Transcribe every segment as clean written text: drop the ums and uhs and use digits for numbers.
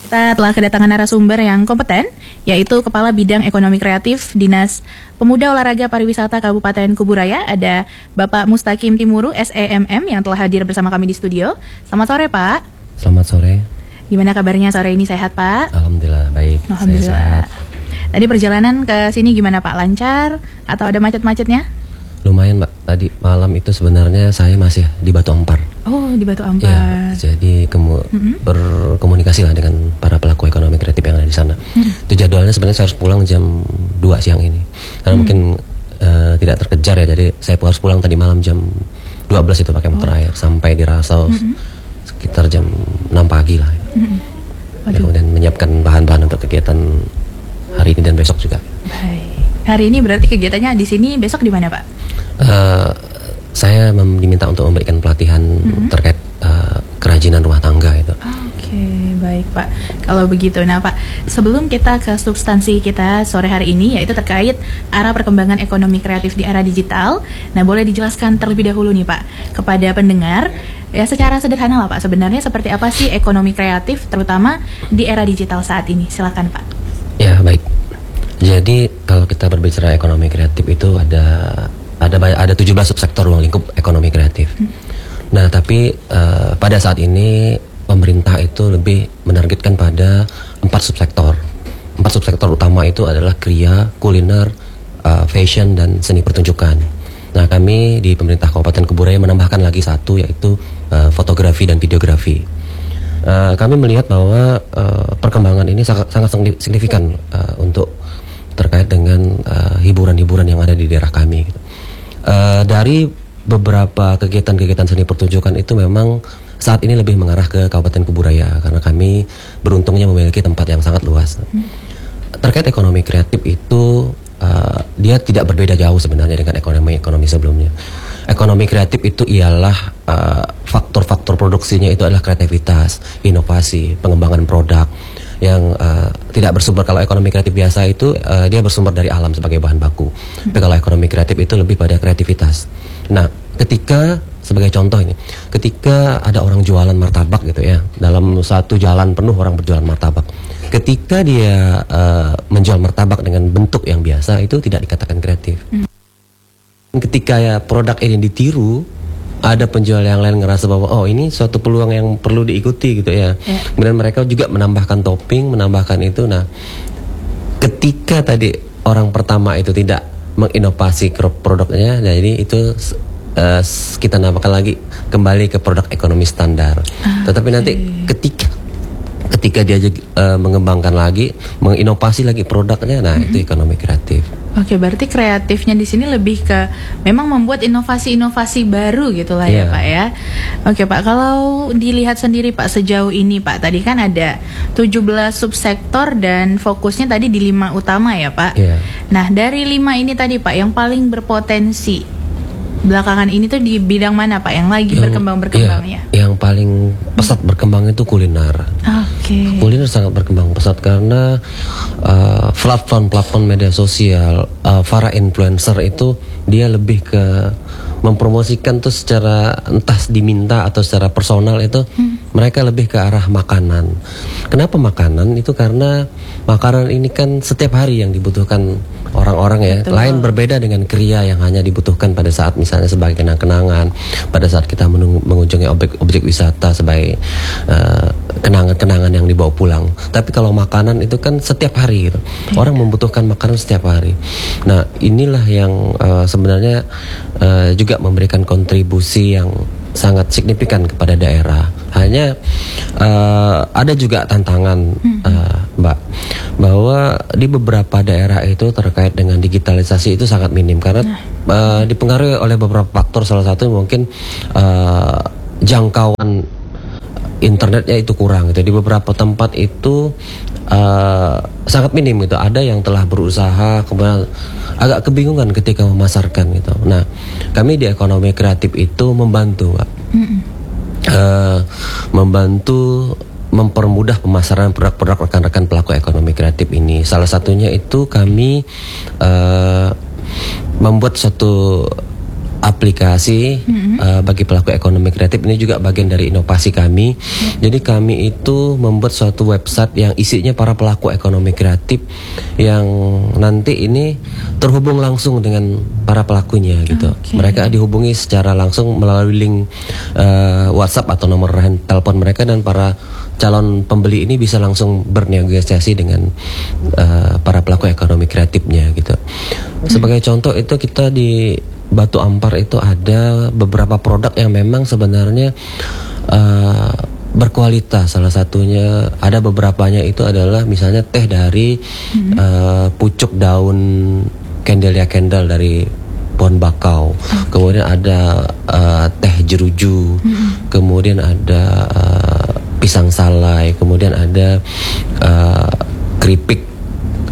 Kita telah kedatangan narasumber yang kompeten, yaitu Kepala Bidang Ekonomi Kreatif Dinas Pemuda Olahraga Pariwisata Kabupaten Kuburaya, ada Bapak Mustaqim Timuru, SEMM, yang telah hadir bersama kami di studio. Selamat sore, Pak. Selamat sore. Gimana kabarnya sore ini, sehat, Pak? Alhamdulillah, baik. Alhamdulillah. Tadi perjalanan ke sini gimana, Pak? Lancar atau ada macet-macetnya? Lumayan, Mbak. Tadi malam itu sebenarnya saya masih di Batu Ampar. Oh, di Batu Ampar. Ya, jadi berkomunikasi lah dengan para pelaku ekonomi kreatif yang ada di sana. Itu jadwalnya sebenarnya saya harus pulang jam 2 siang ini. Karena mungkin tidak terkejar ya, jadi saya harus pulang tadi malam jam 12 itu pakai motor air. Sampai di Rasau sekitar jam 6 pagi lah. Kemudian menyiapkan bahan-bahan untuk kegiatan hari ini dan besok juga. Baik. Hari ini berarti kegiatannya di sini, besok di mana, Pak? Saya diminta untuk memberikan pelatihan terkait kerajinan rumah tangga itu. Oke, baik, Pak. Kalau begitu, nah, Pak, sebelum kita ke substansi kita sore hari ini, yaitu terkait arah perkembangan ekonomi kreatif di era digital. Nah, boleh dijelaskan terlebih dahulu nih, Pak, kepada pendengar, ya secara sederhana lah, Pak, sebenarnya seperti apa sih ekonomi kreatif, terutama di era digital saat ini? Silakan, Pak. Ya, baik. Jadi kalau kita berbicara ekonomi kreatif itu ada 17 subsektor ruang lingkup ekonomi kreatif. Nah, tapi pada saat ini pemerintah itu lebih menargetkan pada 4 subsektor. 4 subsektor utama itu adalah kriya, kuliner, fashion, dan seni pertunjukan. Nah, kami di pemerintah Kabupaten Kuburaya menambahkan lagi satu, yaitu fotografi dan videografi. Kami melihat bahwa perkembangan ini sangat signifikan untuk terkait dengan hiburan-hiburan yang ada di daerah kami. Dari beberapa kegiatan-kegiatan seni pertunjukan itu memang saat ini lebih mengarah ke Kabupaten Kuburaya karena kami beruntungnya memiliki tempat yang sangat luas. Terkait ekonomi kreatif itu dia tidak berbeda jauh sebenarnya dengan ekonomi sebelumnya. Ekonomi kreatif itu ialah faktor-faktor produksinya itu adalah kreativitas, inovasi, pengembangan produk yang tidak bersumber. Kalau ekonomi kreatif biasa itu dia bersumber dari alam sebagai bahan baku. Tapi kalau ekonomi kreatif itu lebih pada kreativitas. Nah, ketika sebagai contoh ini, ketika ada orang jualan martabak gitu ya, dalam satu jalan penuh orang berjualan martabak. Ketika dia menjual martabak dengan bentuk yang biasa, itu tidak dikatakan kreatif. Ketika ya produk ini ditiru, ada penjual yang lain ngerasa bahwa oh ini suatu peluang yang perlu diikuti gitu ya. Kemudian mereka juga menambahkan topping, menambahkan itu. Nah, ketika tadi orang pertama itu tidak menginovasi produknya, nah ini itu kita namakan lagi kembali ke produk ekonomi standar. Tetapi nanti ketika dia mengembangkan lagi, menginovasi lagi produknya, nah itu ekonomi kreatif. Oke, berarti kreatifnya di sini lebih ke memang membuat inovasi-inovasi baru gitulah ya, Pak ya. Oke, Pak, kalau dilihat sendiri, Pak, sejauh ini, Pak, tadi kan ada 17 subsektor dan fokusnya tadi di 5 utama ya, Pak. Nah, dari 5 ini tadi, Pak, yang paling berpotensi belakangan ini tuh di bidang mana, Pak, yang lagi berkembang-berkembangnya? Yang paling pesat berkembang itu kuliner. Kuliner sangat berkembang pesat karena platform media sosial, para influencer itu dia lebih ke mempromosikan tuh secara entah diminta atau secara personal itu mereka lebih ke arah makanan. Kenapa makanan? Itu karena makanan ini kan setiap hari yang dibutuhkan orang-orang ya. Betul. Lain berbeda dengan kriya yang hanya dibutuhkan pada saat misalnya sebagai kenang-kenangan, pada saat kita mengunjungi objek wisata sebagai kenangan-kenangan yang dibawa pulang. Tapi kalau makanan itu kan setiap hari gitu. Orang membutuhkan makanan setiap hari. Nah, inilah yang sebenarnya juga memberikan kontribusi yang sangat signifikan kepada daerah. Hanya ada juga tantangan, Mbak, bahwa di beberapa daerah itu terkait dengan digitalisasi itu sangat minim karena dipengaruhi oleh beberapa faktor. Salah satu mungkin jangkauan internetnya itu kurang gitu. Di beberapa tempat itu sangat minim gitu. Ada yang telah berusaha kemudian agak kebingungan ketika memasarkan gitu. Nah, kami di ekonomi kreatif itu membantu, Mbak. Membantu mempermudah pemasaran produk-produk rekan-rekan pelaku ekonomi kreatif ini. Salah satunya itu kami membuat suatu aplikasi bagi pelaku ekonomi kreatif. Ini juga bagian dari inovasi kami. Jadi kami itu membuat suatu website yang isinya para pelaku ekonomi kreatif yang nanti ini terhubung langsung dengan para pelakunya gitu. Mereka dihubungi secara langsung melalui link WhatsApp atau nomor telepon mereka, dan para calon pembeli ini bisa langsung bernegosiasi dengan para pelaku ekonomi kreatifnya gitu. Sebagai contoh itu kita di Batu Ampar itu ada beberapa produk yang memang sebenarnya berkualitas. Salah satunya, ada beberapanya itu adalah misalnya teh dari pucuk daun Candlea Candle dari pohon bakau. Kemudian ada teh jeruju, kemudian ada pisang salai, kemudian ada keripik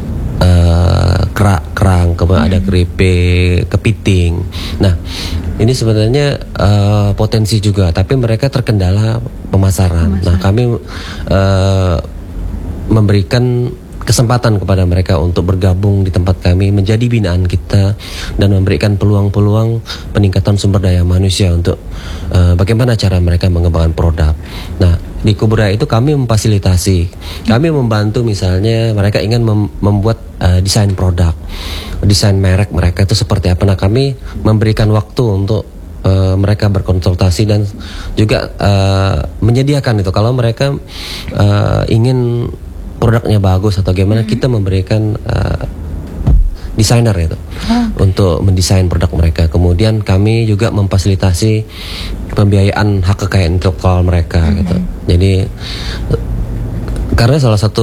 kerang, kemudian ada keripik kepiting. Nah, ini sebenarnya potensi juga, tapi mereka terkendala pemasaran. Nah, kami memberikan kesempatan kepada mereka untuk bergabung di tempat kami, menjadi binaan kita, dan memberikan peluang-peluang peningkatan sumber daya manusia untuk bagaimana cara mereka mengembangkan produk. Nah, di Kuburaya itu kami memfasilitasi, kami membantu misalnya mereka ingin membuat desain produk, desain merek mereka itu seperti apa. Nah, kami memberikan waktu untuk mereka berkonsultasi dan juga menyediakan itu. Kalau mereka ingin produknya bagus atau gimana, kita memberikan desainer itu untuk mendesain produk mereka. Kemudian kami juga memfasilitasi pembiayaan hak kekayaan intelektual mereka gitu. Jadi karena salah satu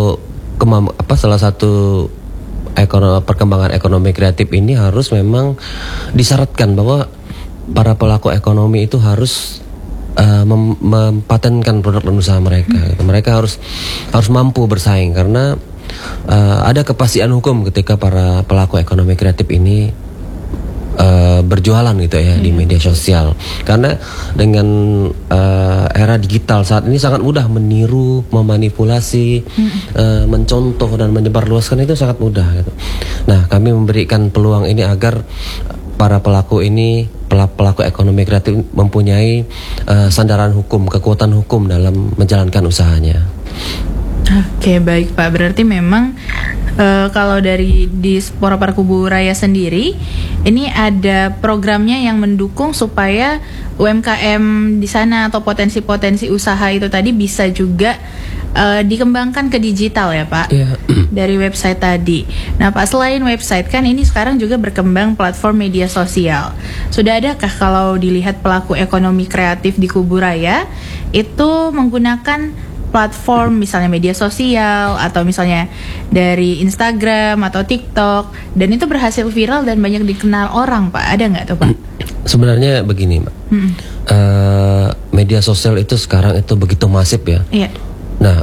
perkembangan ekonomi kreatif ini harus memang disyaratkan bahwa para pelaku ekonomi itu harus mempatenkan produk dan usaha mereka. Mereka harus mampu bersaing, karena ada kepastian hukum ketika para pelaku ekonomi kreatif ini berjualan gitu ya di media sosial. Karena dengan era digital saat ini sangat mudah meniru, memanipulasi, mencontoh dan menyebarluaskan itu sangat mudah gitu. Nah, kami memberikan peluang ini agar para pelaku ekonomi kreatif mempunyai sandaran hukum, kekuatan hukum dalam menjalankan usahanya. Oke, baik Pak. Berarti memang kalau dari Dispora Kuburaya sendiri, ini ada programnya yang mendukung supaya UMKM di sana atau potensi-potensi usaha itu tadi bisa juga dikembangkan ke digital ya Pak, dari website tadi. Nah Pak, selain website kan ini sekarang juga berkembang platform media sosial. Sudah adakah kalau dilihat pelaku ekonomi kreatif di Kuburaya itu menggunakan platform misalnya media sosial atau misalnya dari Instagram atau TikTok, dan itu berhasil viral dan banyak dikenal orang Pak? Ada nggak tuh Pak? Sebenarnya begini Mbak, media sosial itu sekarang itu begitu masif ya. Iya. Nah,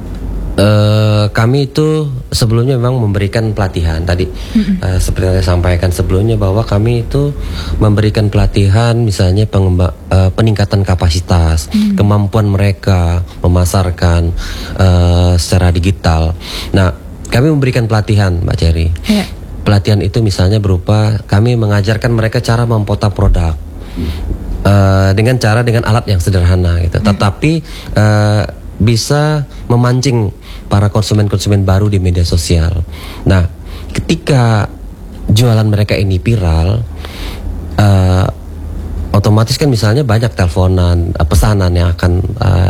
kami itu sebelumnya memang memberikan pelatihan tadi, seperti yang saya sampaikan sebelumnya, bahwa kami itu memberikan pelatihan misalnya peningkatan kapasitas, kemampuan mereka memasarkan secara digital. Nah, kami memberikan pelatihan Mbak Cherry. Pelatihan itu misalnya berupa kami mengajarkan mereka cara memfoto produk dengan alat yang sederhana gitu, tetapi bisa memancing para konsumen-konsumen baru di media sosial. Nah, ketika jualan mereka ini viral, otomatis kan misalnya banyak teleponan, pesanan yang akan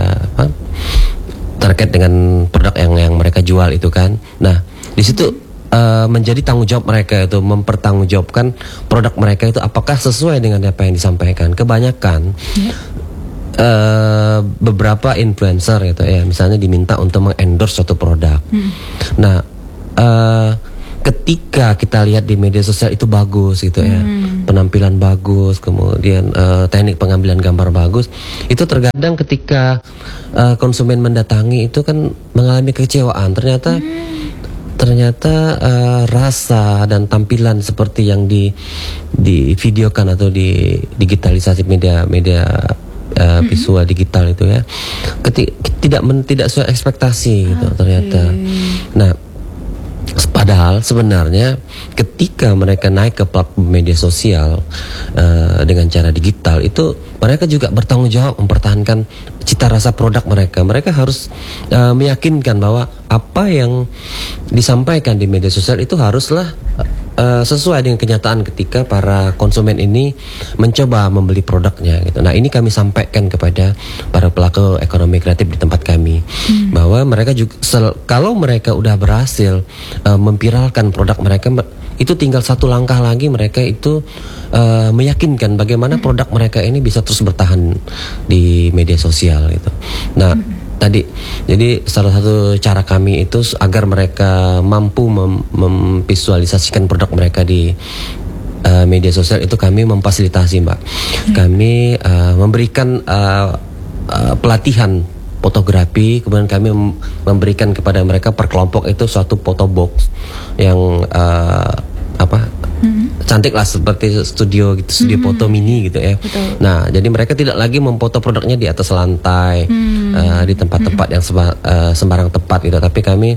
terkait dengan produk yang mereka jual itu kan. Nah, di situ menjadi tanggung jawab mereka itu mempertanggungjawabkan produk mereka itu apakah sesuai dengan apa yang disampaikan. Kebanyakan beberapa influencer gitu ya, misalnya diminta untuk mengendorse suatu produk. Nah, ketika kita lihat di media sosial itu bagus gitu ya, penampilan bagus, kemudian teknik pengambilan gambar bagus, itu terkadang ketika konsumen mendatangi itu kan mengalami kekecewaan. Ternyata rasa dan tampilan seperti yang di videokan atau di digitalisasi media visual digital itu ya, tidak sesuai ekspektasi gitu ternyata. Nah, Padahal sebenarnya ketika mereka naik ke platform media sosial dengan cara digital, itu mereka juga bertanggung jawab mempertahankan cita rasa produk mereka. Mereka harus meyakinkan bahwa apa yang disampaikan di media sosial itu haruslah sesuai dengan kenyataan ketika para konsumen ini mencoba membeli produknya gitu. Nah, ini kami sampaikan kepada para pelaku ekonomi kreatif di tempat kami bahwa mereka juga kalau mereka udah berhasil memviralkan produk mereka, itu tinggal satu langkah lagi mereka itu meyakinkan bagaimana produk mereka ini bisa terus bertahan di media sosial gitu. Nah, tadi jadi salah satu cara kami itu agar mereka mampu memvisualisasikan produk mereka di media sosial, itu kami memfasilitasi, Mbak. Kami memberikan pelatihan fotografi, kemudian kami memberikan kepada mereka per kelompok itu suatu foto box yang cantik lah, seperti studio gitu, studio foto mini gitu ya. Betul. Nah, jadi mereka tidak lagi memfoto produknya di atas lantai, di tempat-tempat yang sembarang tempat gitu, tapi kami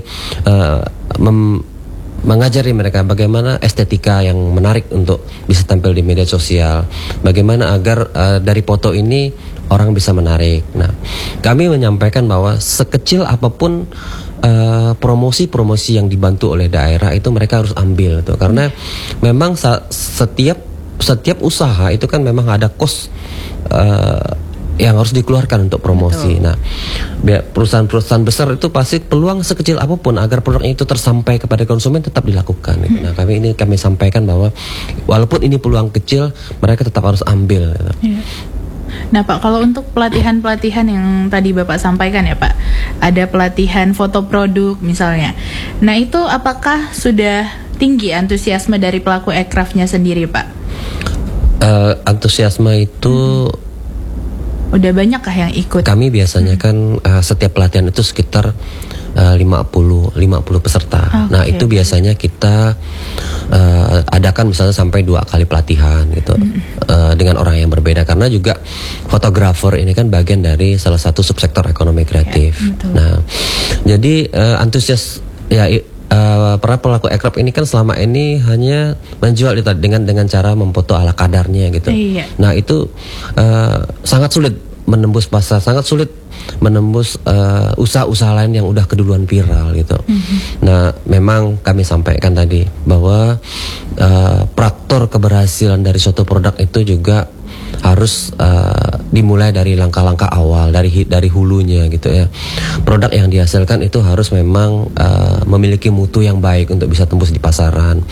mengajari mereka bagaimana estetika yang menarik untuk bisa tampil di media sosial, bagaimana agar dari foto ini orang bisa menarik. Nah, kami menyampaikan bahwa sekecil apapun promosi-promosi yang dibantu oleh daerah itu mereka harus ambil tuh, karena memang setiap usaha itu kan memang ada cost yang harus dikeluarkan untuk promosi. Betul. Nah, perusahaan-perusahaan besar itu pasti peluang sekecil apapun agar produknya itu tersampai kepada konsumen tetap dilakukan. Nah, kami sampaikan bahwa walaupun ini peluang kecil, mereka tetap harus ambil. Gitu. Nah Pak, kalau untuk pelatihan-pelatihan yang tadi Bapak sampaikan ya Pak, ada pelatihan foto produk misalnya. Nah itu apakah sudah tinggi antusiasme dari pelaku aircraftnya sendiri Pak? Antusiasme itu udah banyak kah yang ikut? Kami biasanya kan setiap pelatihan itu sekitar 50 peserta. Nah, itu biasanya kita adakan misalnya sampai 2 kali pelatihan gitu, dengan orang yang berbeda, karena juga fotografer ini kan bagian dari salah satu subsektor ekonomi kreatif. Nah, jadi antusias ya. Para pelaku aircraft ini kan selama ini hanya menjual itu dengan cara memfoto ala kadarnya gitu. Nah, itu sangat sulit menembus pasar, sangat sulit menembus usaha-usaha lain yang udah keduluan viral gitu. Nah, memang kami sampaikan tadi bahwa faktor keberhasilan dari suatu produk itu juga harus dimulai dari langkah-langkah awal, dari hulunya gitu ya. Produk yang dihasilkan itu harus memang memiliki mutu yang baik untuk bisa tembus di pasaran.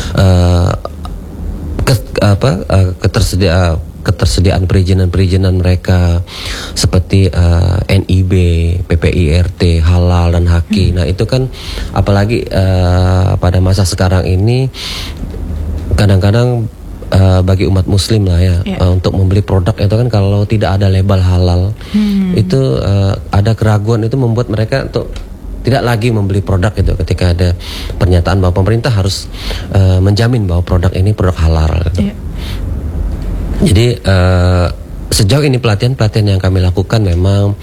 Ketersediaan perizinan mereka seperti NIB, PPIRT, halal dan haki. Nah, itu kan apalagi pada masa sekarang ini kadang-kadang bagi umat muslim lah ya, untuk membeli produk itu kan kalau tidak ada label halal, itu ada keraguan, itu membuat mereka untuk tidak lagi membeli produk itu ketika ada pernyataan bahwa pemerintah harus menjamin bahwa produk ini produk halal gitu. Jadi sejauh ini pelatihan yang kami lakukan memang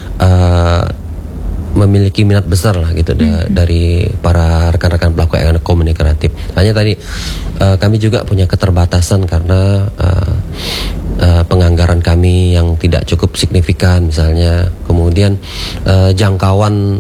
memiliki minat besar lah gitu dari para rekan-rekan pelaku ekonomi kreatif. Hanya tadi kami juga punya keterbatasan karena penganggaran kami yang tidak cukup signifikan misalnya, kemudian jangkauan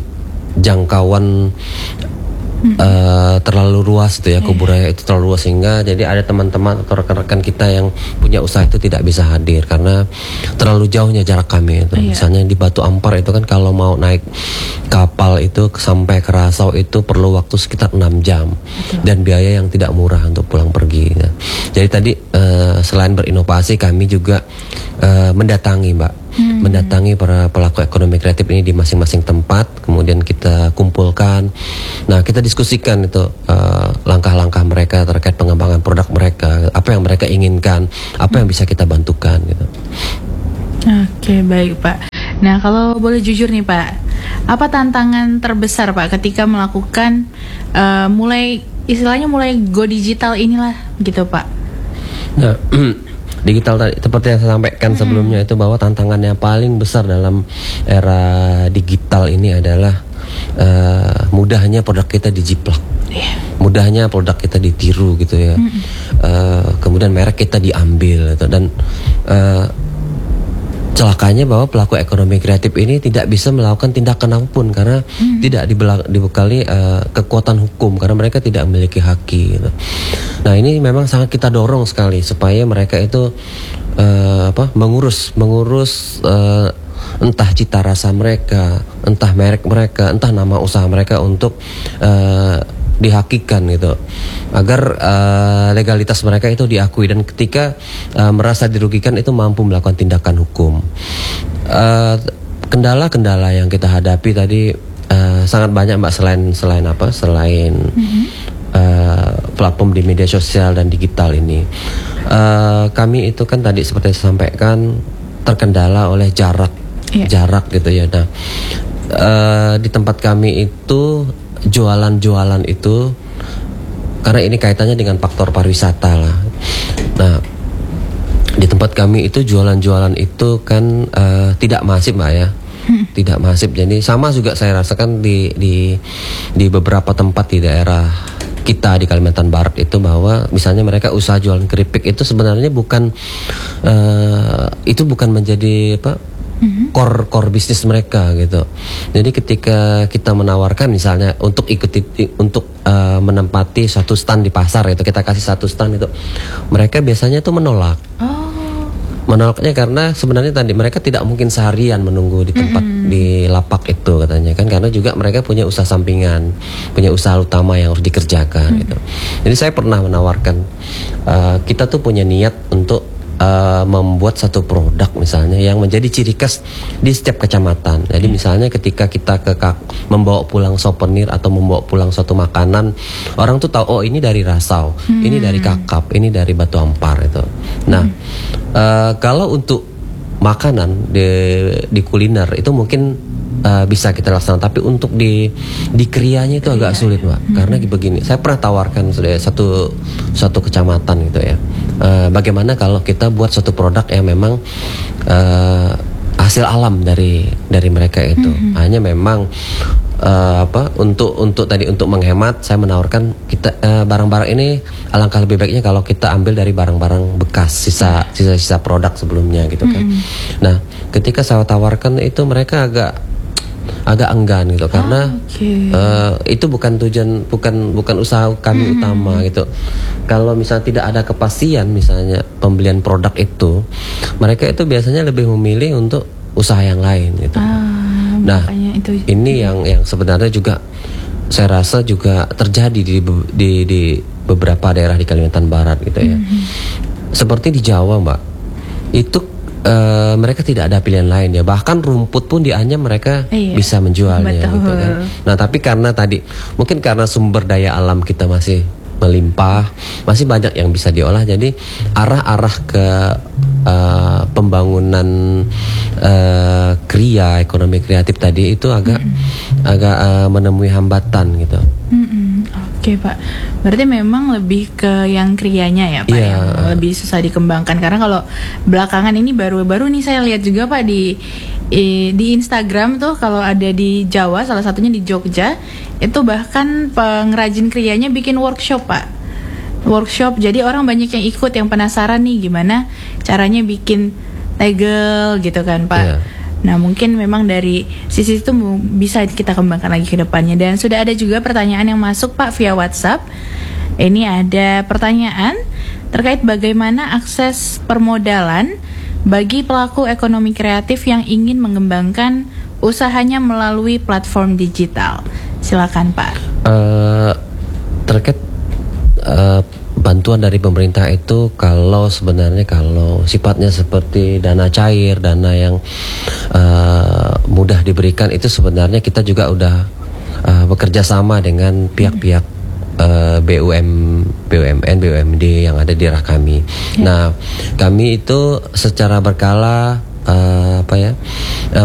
terlalu luas itu ya, Kuburaya itu terlalu luas, sehingga jadi ada teman-teman atau rekan-rekan kita yang punya usaha itu tidak bisa hadir karena terlalu jauhnya jarak kami itu. Misalnya di Batu Ampar itu kan kalau mau naik kapal itu sampai ke Rasau itu perlu waktu sekitar 6 jam. Dan biaya yang tidak murah untuk pulang pergi. Nah, jadi tadi selain berinovasi, kami juga mendatangi mendatangi para pelaku ekonomi kreatif ini di masing-masing tempat, kemudian kita kumpulkan. Nah, kita diskusikan itu langkah-langkah mereka terkait pengembangan produk mereka, apa yang mereka inginkan, apa yang bisa kita bantukan gitu. Oke, baik Pak. Nah, kalau boleh jujur nih Pak, apa tantangan terbesar Pak ketika melakukan mulai go digital inilah gitu Pak? Nah, digital tadi seperti yang saya sampaikan sebelumnya itu, bahwa tantangan yang paling besar dalam era digital ini adalah mudahnya produk kita dijiplak, mudahnya produk kita ditiru gitu ya. Kemudian merek kita diambil gitu. Dan celakanya bahwa pelaku ekonomi kreatif ini tidak bisa melakukan tindakan apapun karena tidak dibekali kekuatan hukum, karena mereka tidak memiliki haki gitu. Nah, ini memang sangat kita dorong sekali supaya mereka itu mengurus entah cita rasa mereka, entah merek mereka, entah nama usaha mereka untuk dihakikan gitu, agar legalitas mereka itu diakui, dan ketika merasa dirugikan itu mampu melakukan tindakan hukum. Kendala-kendala yang kita hadapi tadi sangat banyak Mbak, selain platform di media sosial dan digital ini. Kami itu kan tadi seperti saya sampaikan terkendala oleh jarak gitu ya. Nah, di tempat kami itu jualan itu, karena ini kaitannya dengan faktor pariwisata lah. Nah, di tempat kami itu jualan itu kan tidak masif Mbak ya, tidak masif. Jadi sama juga saya rasakan di beberapa tempat di daerah kita di Kalimantan Barat itu, bahwa misalnya mereka usaha jualan keripik itu sebenarnya bukan menjadi core bisnis mereka gitu. Jadi ketika kita menawarkan misalnya untuk menempati satu stand di pasar itu, kita kasih satu stand itu, mereka biasanya tuh menolak. Menolaknya karena sebenarnya tadi mereka tidak mungkin seharian menunggu di tempat di lapak itu katanya kan, karena juga mereka punya usaha sampingan, punya usaha utama yang harus dikerjakan gitu. Jadi saya pernah menawarkan, kita tuh punya niat untuk membuat satu produk misalnya yang menjadi ciri khas di setiap kecamatan. Jadi misalnya ketika kita membawa pulang souvenir atau membawa pulang suatu makanan, orang tuh tahu, oh ini dari Rasau, ini dari Kakap, ini dari Batu Ampar itu. Nah, kalau untuk makanan di kuliner itu mungkin bisa kita laksanakan, tapi untuk di krianya itu agak sulit Mbak. Karena begini, saya pernah tawarkan satu kecamatan gitu ya, bagaimana kalau kita buat suatu produk yang memang hasil alam dari mereka itu. Hanya memang untuk menghemat, saya menawarkan kita barang-barang ini alangkah lebih baiknya kalau kita ambil dari barang-barang bekas, sisa produk sebelumnya gitu kan. Nah, ketika saya tawarkan itu mereka agak enggan gitu, karena itu bukan tujuan, bukan usaha kami utama gitu. Kalau misalnya tidak ada kepastian misalnya pembelian produk itu, mereka itu biasanya lebih memilih untuk usaha yang lain gitu. Nah, ini yang sebenarnya juga saya rasa juga terjadi di beberapa daerah di Kalimantan Barat gitu ya. Seperti di Jawa Mbak, itu mereka tidak ada pilihan lain ya. Bahkan rumput pun di Anyam mereka bisa menjualnya gitu kan. Nah, tapi karena tadi mungkin karena sumber daya alam kita masih melimpah, masih banyak yang bisa diolah, jadi arah-arah ke pembangunan ekonomi kreatif tadi itu agak menemui hambatan gitu. Oke Pak, berarti memang lebih ke yang krianya ya Pak, yang lebih susah dikembangkan. Karena kalau belakangan ini baru-baru nih saya lihat juga Pak di Instagram tuh, kalau ada di Jawa, salah satunya di Jogja, itu bahkan pengrajin krianya bikin workshop Pak. Workshop, jadi orang banyak yang ikut, yang penasaran nih gimana caranya bikin tegel gitu kan Pak. Nah, mungkin memang dari sisi itu bisa kita kembangkan lagi ke depannya. Dan sudah ada juga pertanyaan yang masuk Pak via WhatsApp. Ini ada pertanyaan terkait bagaimana akses permodalan bagi pelaku ekonomi kreatif yang ingin mengembangkan usahanya melalui platform digital. Silakan Pak. Terkait bantuan dari pemerintah itu, kalau sifatnya seperti dana cair, dana yang mudah diberikan, itu sebenarnya kita juga udah bekerja sama dengan pihak-pihak BUMN, BUMD yang ada di daerah kami. Nah, kami itu secara berkala